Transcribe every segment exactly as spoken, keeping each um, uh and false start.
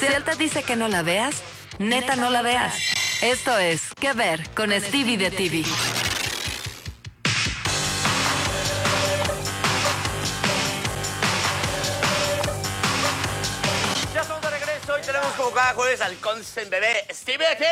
Si él te dice que no la veas, neta no la veas. Esto es ¿Qué ver? Con Stevie de T V. Ya estamos de regreso y tenemos como cada jueves al Consent Bebé, Stevie de T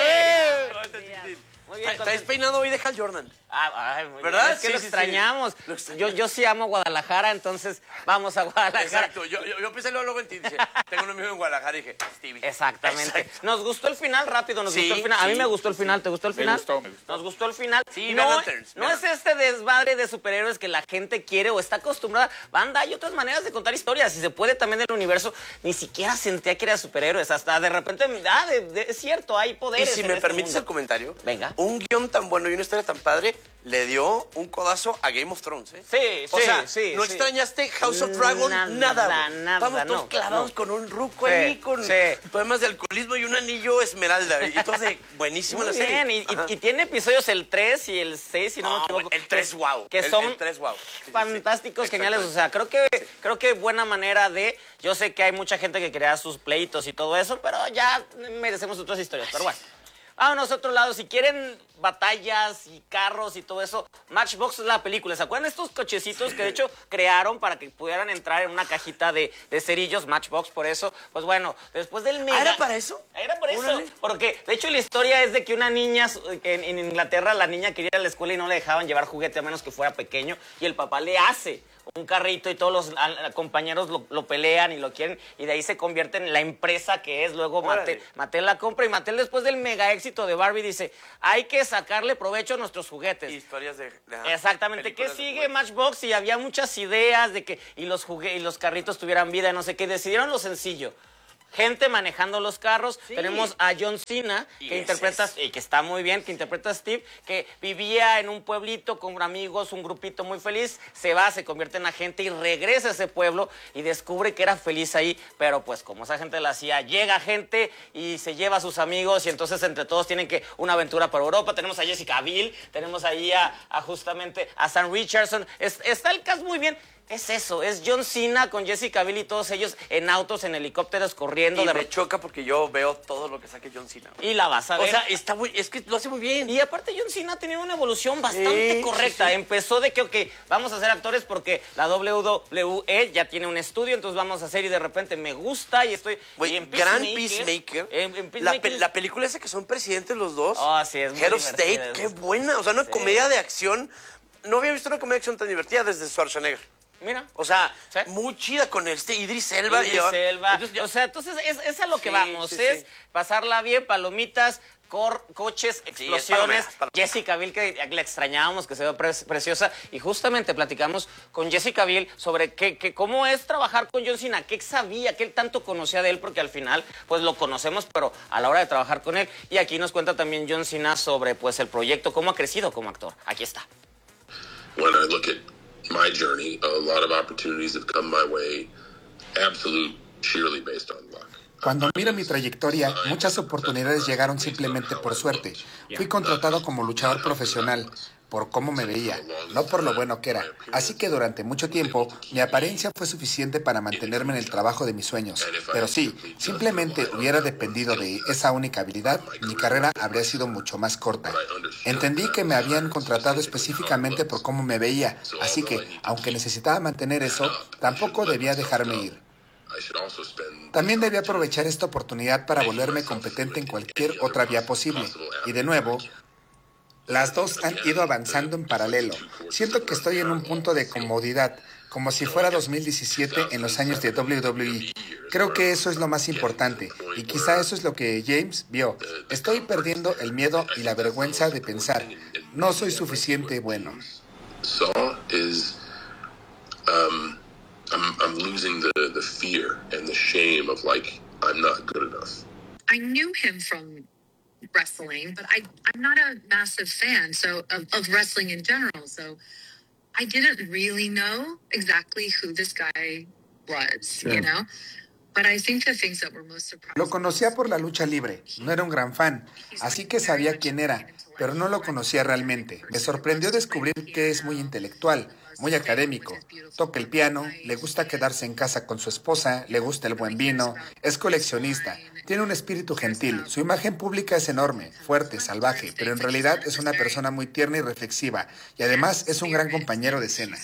V. Muy bien, ¿Estáis peinado hoy de Hal Jordan? Ah, ay, muy ¿verdad? bien. Es que Sí, lo, sí, extrañamos. sí. Lo extrañamos. Yo, yo sí amo Guadalajara, entonces vamos a Guadalajara. Exacto, yo, yo, yo pensé luego en ti, dije, tengo un amigo en Guadalajara y dije, Stevie. Exactamente. Exacto. Nos gustó el final, rápido, nos Sí, gustó el final. A mí sí. me gustó el final, ¿te gustó el final? Me gustó, me gustó. Nos gustó el final. Sí, no, Lanterns, no es este desmadre de superhéroes que la gente quiere o está acostumbrada. Banda, hay otras maneras de contar historias. Si se puede también del universo, ni siquiera sentía que era superhéroes. Hasta de repente, ah, de, de, es cierto, hay Y poderes. si en me este permites mundo. el comentario, Venga. un guión tan bueno y una historia tan padre le dio un codazo a Game of Thrones, ¿eh? Sí, O sí, sea, sí, ¿no sí. extrañaste House of Dragon? Nada, Nada, nada, güey. nada, Estamos todos no, clavados no. con un ruco Sí, ahí, con sí. problemas de alcoholismo y un anillo esmeralda. Y entonces, buenísima Muy la serie. bien, y, Ajá. y, y tiene episodios el tres y el seis, si no, me No, equivoco. el tres, wow. Que El- son el tres, wow. Sí, sí, sí. fantásticos, geniales. O Exactamente. sea, creo que, creo que buena manera de... Yo sé que hay mucha gente que crea sus pleitos y todo eso, pero ya merecemos otras historias. Pero bueno, vámonos a otro lado. Si quieren batallas y carros y todo eso, Matchbox es la película. ¿Se acuerdan de estos cochecitos que de hecho crearon para que pudieran entrar en una cajita de, de cerillos? Matchbox, por eso. Pues bueno, después del mega... ¿Ah, era para eso? Era por eso, Órale. porque de hecho la historia es de que una niña, en, en Inglaterra la niña quería ir a la escuela y no le dejaban llevar juguete a menos que fuera pequeño, y el papá le hace un carrito y todos los a- a compañeros lo, lo pelean y lo quieren, y de ahí se convierte en la empresa que es. Luego Órale. Mattel, Mattel la compra, y Mattel, después del mega éxito de Barbie, dice, hay que sacarle provecho a nuestros juguetes. Historias de... de- ajá, Exactamente. ¿Qué películas de sigue juguetes. Matchbox? Y había muchas ideas de que y los jugue y los carritos tuvieran vida, no sé qué. Decidieron lo sencillo. Gente manejando los carros. Sí. Tenemos a John Cena, Y que ese interpreta, es. y que está muy bien, que interpreta a Steve, que vivía en un pueblito con amigos, un grupito muy feliz. Se va, se convierte en agente y regresa a ese pueblo y descubre que era feliz ahí. Pero pues como esa gente la hacía, llega gente y se lleva a sus amigos, y entonces entre todos tienen que una aventura por Europa. Tenemos a Jessica Biel, tenemos ahí a, a justamente a Sam Richardson. Es- está el cast muy bien. Es eso, es John Cena con Jessica Biel y todos ellos en autos, en helicópteros, corriendo. Y de me re- choca porque yo veo todo lo que saque John Cena. y la vas a ver. O sea, está muy... Es que lo hace muy bien. Y aparte John Cena ha tenido una evolución bastante Sí, correcta. sí, sí. Empezó de que, ok, vamos a ser actores porque la W W E ya tiene un estudio, entonces vamos a hacer, y de repente me gusta y estoy... Güey, y en gran Peacemaker, Peacemaker. en- en la, Peacemaker- pe- la película esa que son presidentes los dos. Oh, sí, es muy Head of divertida. State, qué buena. O sea, una Sí. comedia de acción. No había visto una comedia de acción tan divertida desde Schwarzenegger. Mira. O sea, Sí. muy chida con este Idris Elba. Idris y- Elba. Entonces, ya- O sea, entonces es, es a lo que Sí, vamos, sí, es sí. pasarla bien, palomitas, cor- coches, explosiones. palomeras, palomeras. Jessica Biel, que la extrañábamos, que se ve pre- preciosa, y justamente platicamos con Jessica Biel sobre qué, qué- cómo es trabajar con John Cena, qué sabía, qué tanto conocía de él, porque al final pues lo conocemos, pero a la hora de trabajar con él. Y aquí nos cuenta también John Cena sobre pues el proyecto, cómo ha crecido como actor. Aquí está. When I look at my journey, a lot of opportunities have come my way, absolute sheerly based on luck. Cuando miro mi trayectoria, muchas oportunidades llegaron simplemente por suerte. Fui contratado como luchador profesional, por cómo me veía, no por lo bueno que era. Así que durante mucho tiempo, mi apariencia fue suficiente para mantenerme en el trabajo de mis sueños. Pero sí, simplemente hubiera dependido de esa única habilidad, mi carrera habría sido mucho más corta. Entendí que me habían contratado específicamente por cómo me veía, así que, aunque necesitaba mantener eso, tampoco debía dejarme ir. También debí aprovechar esta oportunidad para volverme competente en cualquier otra vía posible. Y de nuevo, las dos han ido avanzando en paralelo. Siento que estoy en un punto de comodidad, como si fuera dos mil diecisiete en los años de W W E. Creo que eso es lo más importante, y quizá eso es lo que James vio. Estoy perdiendo el miedo y la vergüenza de pensar, no soy suficiente bueno. Saw is, um, I'm, I'm losing the, the fear and the shame of like, I'm not good enough. I knew him from wrestling, but I, I'm not a massive fan so of, of wrestling in general. So I didn't really know exactly who this guy was, you know? But I think the things that were most surprising... Lo conocía por la lucha libre, no era un gran fan, así que sabía quién era, pero no lo conocía realmente. Me sorprendió descubrir que es muy intelectual, muy académico. Toca el piano, le gusta quedarse en casa con su esposa, le gusta el buen vino, es coleccionista, tiene un espíritu gentil. Su imagen pública es enorme, fuerte, salvaje, pero en realidad es una persona muy tierna y reflexiva, y además es un gran compañero de escena.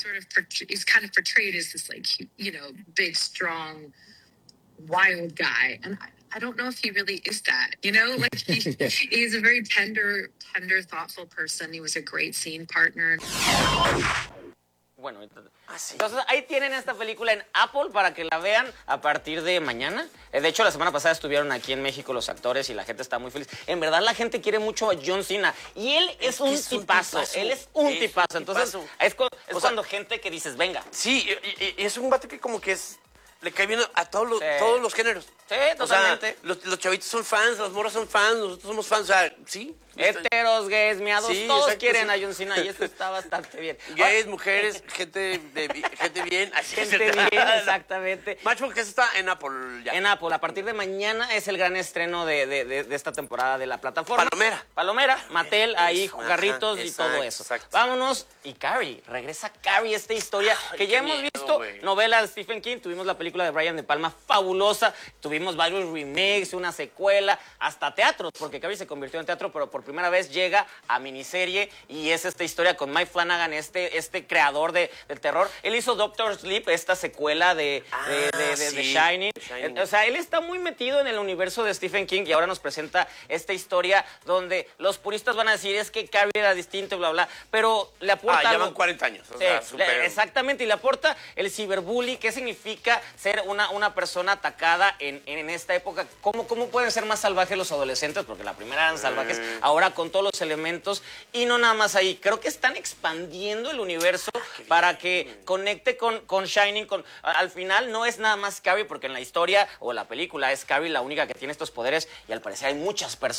Wild guy, and I, I don't know if he really is that, you know, like he, he's a very tender, tender, thoughtful person. He was a great scene partner. Bueno, entonces, entonces ahí tienen esta película en Apple para que la vean a partir de mañana. Eh, De hecho, la semana pasada estuvieron aquí en México los actores y la gente está muy feliz. En verdad, la gente quiere mucho a John Cena y él es, Es un, que es un tipazo. tipazo. Él es un Es tipazo. un Entonces, tipazo. es, cu- es O sea, cuando gente que dices, venga. Sí, y, y- y es un vato que como que es... Le cae bien a todos los, Sí. todos los géneros. Sí, O sea, totalmente. los, los chavitos son fans, las morras son fans, nosotros somos fans, o sea, sí. Heteros, gays, miados, Sí, todos exacto, quieren sí. a John Cena y eso está bastante bien. Gays, mujeres, gente, de, bi- gente bien. Así es. Gente bien, exactamente. Matchbox, que eso está en Apple ya. En Apple, a partir de mañana es el gran estreno de, de- de- de esta temporada de la plataforma. Palomera. Palomera, Mattel, ahí, Eso, ajá, jarritos y exacto, todo eso. exacto. Vámonos. Y Carrie, regresa Carrie, esta historia Ay, que qué ya hemos miedo, visto. güey. Novela de Stephen King, tuvimos la película de Brian De Palma, fabulosa. Tuvimos varios remakes, una secuela, hasta teatros, porque Carrie se convirtió en teatro, pero por primera vez llega a miniserie y es esta historia con Mike Flanagan, este, este creador de, del terror. Él hizo Doctor Sleep, esta secuela de, Ah, de, de- de- de sí, Shining. The Shining. O sea, él está muy metido en el universo de Stephen King y ahora nos presenta esta historia donde los puristas van a decir es que Carrie era distinto, bla, bla, pero le aporta Ah, algo- llevan cuarenta años. O Sí, sea, le- súper- exactamente, y le aporta el ciberbully, qué significa ser una, una persona atacada en, en esta época, ¿Cómo, cómo pueden ser más salvajes los adolescentes, porque la primera eran salvajes, ahora con todos los elementos, y no nada más ahí, creo que están expandiendo el universo para que conecte con, con Shining, con, a- al final no es nada más Carrie, porque en la historia o la película es Carrie la única que tiene estos poderes, y al parecer hay muchas personas